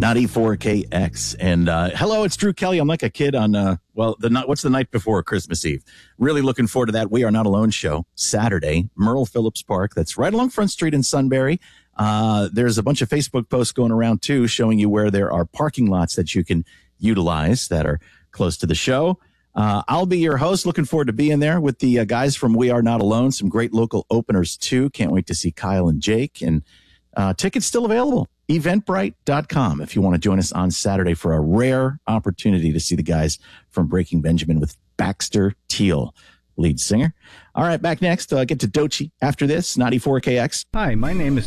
94KX. And hello, it's Drew Kelly. I'm like a kid on, what's the night before Christmas Eve? Really looking forward to that We Are Not Alone show, Saturday, Merle Phillips Park. That's right along Front Street in Sunbury. There's a bunch of Facebook posts going around, too, showing you where there are parking lots that you can utilize that are close to the show. I'll be your host. Looking forward to being there with the guys from We Are Not Alone. Some great local openers, too. Can't wait to see Kyle and Jake. And tickets still available. Eventbrite.com if you want to join us on Saturday for a rare opportunity to see the guys from Breaking Benjamin with Baxter Teal, lead singer. All right, back next. Get to Doechii after this, 94KX. Hi, my name is